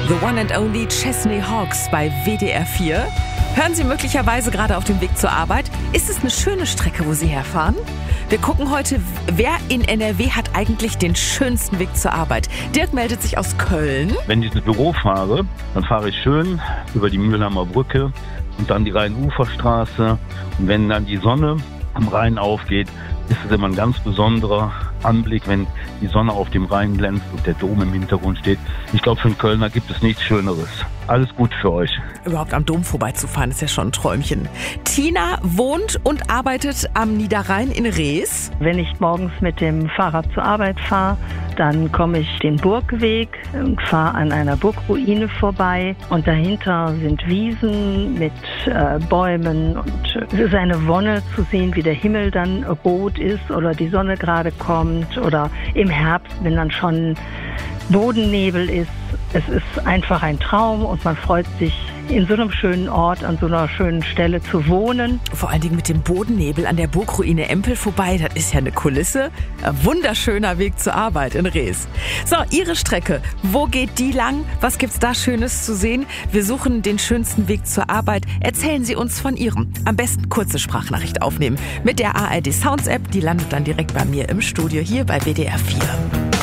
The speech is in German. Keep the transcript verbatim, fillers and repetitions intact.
The One and Only Chesney Hawkes bei W D R vier. Hören Sie möglicherweise gerade auf dem Weg zur Arbeit? Ist es eine schöne Strecke, wo Sie herfahren? Wir gucken heute, wer in N R W hat eigentlich den schönsten Weg zur Arbeit. Dirk meldet sich aus Köln. Wenn ich ins Büro fahre, dann fahre ich schön über die Mühlheimer Brücke und dann die Rhein-Ufer-Straße. Und wenn dann die Sonne am Rhein aufgeht, ist es immer ein ganz besonderer Anblick, wenn die Sonne auf dem Rhein glänzt und der Dom im Hintergrund steht. Ich glaube, für einen Kölner gibt es nichts Schöneres. Alles gut für euch. Überhaupt am Dom vorbeizufahren, ist ja schon ein Träumchen. Tina wohnt und arbeitet am Niederrhein in Rees. Wenn ich morgens mit dem Fahrrad zur Arbeit fahre, dann komme ich den Burgweg und fahre an einer Burgruine vorbei. Und dahinter sind Wiesen mit äh, Bäumen. Und es ist eine Wonne zu sehen, wie der Himmel dann rot ist oder die Sonne gerade kommt. Oder im Herbst, wenn dann schon Bodennebel ist. Es ist einfach ein Traum und man freut sich, in so einem schönen Ort, an so einer schönen Stelle zu wohnen. Vor allen Dingen mit dem Bodennebel an der Burgruine Empel vorbei, das ist ja eine Kulisse. Ein wunderschöner Weg zur Arbeit in Rees. So, Ihre Strecke, wo geht die lang? Was gibt's da Schönes zu sehen? Wir suchen den schönsten Weg zur Arbeit. Erzählen Sie uns von Ihrem. Am besten kurze Sprachnachricht aufnehmen mit der A R D Sounds App. Die landet dann direkt bei mir im Studio hier bei W D R vier.